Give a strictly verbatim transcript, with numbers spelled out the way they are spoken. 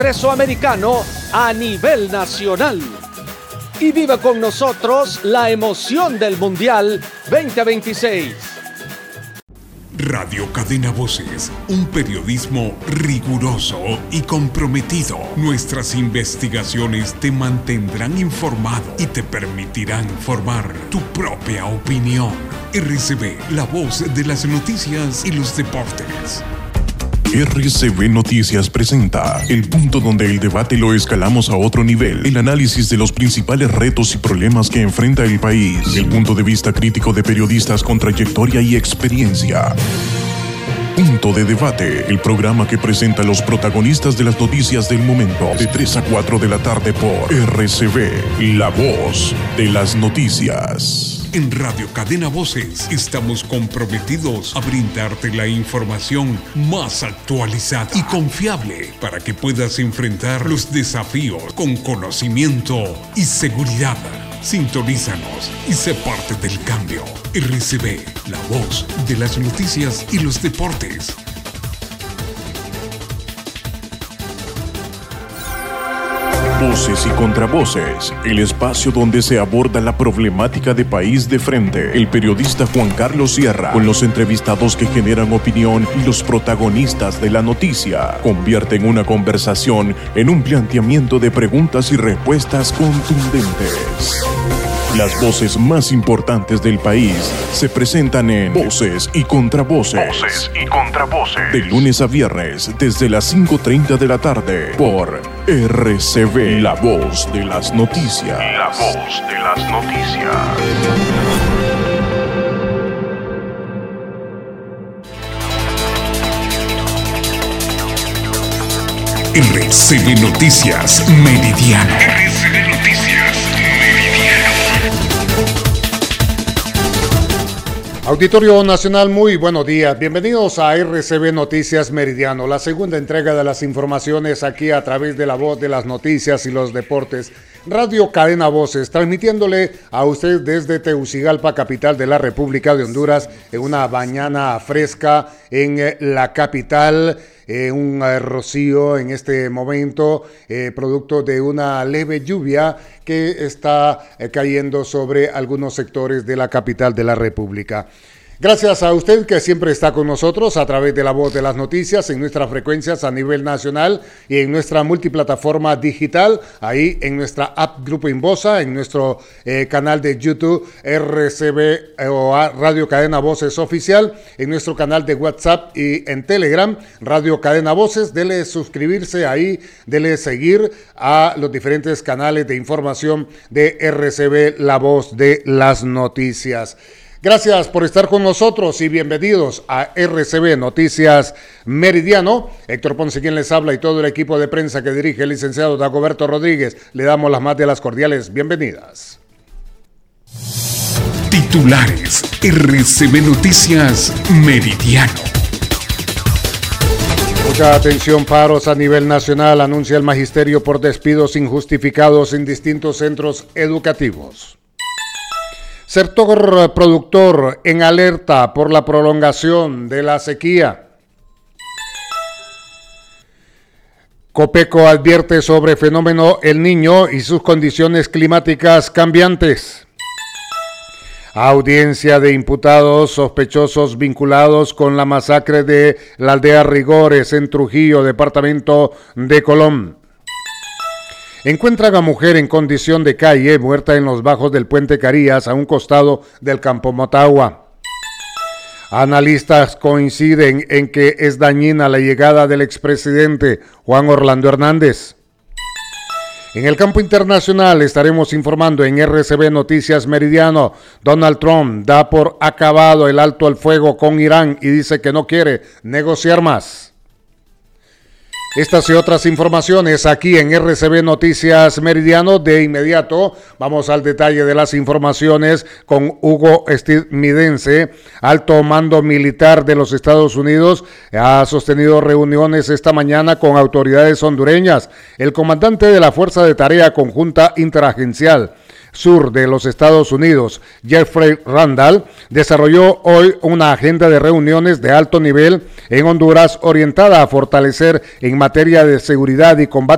Americano a nivel nacional. Y vive con nosotros la emoción del Mundial veinte veintiséis. Radio Cadena Voces, un periodismo riguroso y comprometido. Nuestras investigaciones te mantendrán informado y te permitirán formar tu propia opinión. R C B, la voz de las noticias y los deportes. R C B Noticias presenta el punto donde el debate lo escalamos a otro nivel, el análisis de los principales retos y problemas que enfrenta el país, el punto de vista crítico de periodistas con trayectoria y experiencia. Punto de Debate, el programa que presenta a los protagonistas de las noticias del momento, de tres a cuatro de la tarde por R C B, la voz de las noticias. En Radio Cadena Voces estamos comprometidos a brindarte la información más actualizada y confiable para que puedas enfrentar los desafíos con conocimiento y seguridad. Sintonízanos y sé parte del cambio. R C B, la voz de las noticias y los deportes. Voces y contravoces, el espacio donde se aborda la problemática de país de frente. El periodista Juan Carlos Sierra, con los entrevistados que generan opinión y los protagonistas de la noticia, convierten una conversación en un planteamiento de preguntas y respuestas contundentes. Las voces más importantes del país se presentan en Voces y Contravoces. Voces y Contravoces. De lunes a viernes, desde las cinco treinta de la tarde, por R C B, la voz de las noticias. La voz de las noticias. R C B Noticias Meridiano. R C B Noticias Meridiano. Auditorio Nacional, muy buenos días. Bienvenidos a R C B Noticias Meridiano, la segunda entrega de las informaciones aquí a través de la voz de las noticias y los deportes. Radio Cadena Voces, transmitiéndole a usted desde Tegucigalpa, capital de la República de Honduras, en una mañana fresca en la capital. Eh, un eh, rocío en este momento, eh, producto de una leve lluvia que está eh, cayendo sobre algunos sectores de la capital de la República. Gracias a usted que siempre está con nosotros a través de la voz de las noticias en nuestras frecuencias a nivel nacional y en nuestra multiplataforma digital, ahí en nuestra app Grupo Inbosa, en nuestro eh, canal de YouTube R C B eh, o Radio Cadena Voces Oficial, en nuestro canal de WhatsApp y en Telegram, Radio Cadena Voces. Dele suscribirse ahí, dele seguir a los diferentes canales de información de R C B, la voz de las noticias. Gracias por estar con nosotros y bienvenidos a R C B Noticias Meridiano. Héctor Ponce quien les habla y todo el equipo de prensa que dirige el licenciado Dagoberto Rodríguez. Le damos las más de las cordiales bienvenidas. Titulares R C B Noticias Meridiano. Mucha atención, paros a nivel nacional, anuncia el magisterio por despidos injustificados en distintos centros educativos. Sector productor en alerta por la prolongación de la sequía. Copeco advierte sobre fenómeno El Niño y sus condiciones climáticas cambiantes. Audiencia de imputados sospechosos vinculados con la masacre de la aldea Rigores en Trujillo, departamento de Colón. Encuentran a mujer en condición de calle, muerta en los bajos del puente Carías, a un costado del campo Motagua. Analistas coinciden en que es dañina la llegada del expresidente Juan Orlando Hernández. En el campo internacional estaremos informando en R C B Noticias Meridiano. Donald Trump da por acabado el alto al fuego con Irán y dice que no quiere negociar más. Estas y otras informaciones aquí en R C B Noticias Meridiano. De inmediato vamos al detalle de las informaciones con Hugo Estimidense, alto mando militar de los Estados Unidos. Ha sostenido reuniones esta mañana con autoridades hondureñas. El comandante de la Fuerza de Tarea Conjunta Interagencial Sur de los Estados Unidos, Jeffrey Randall, desarrolló hoy una agenda de reuniones de alto nivel en Honduras orientada a fortalecer en materia de seguridad y combate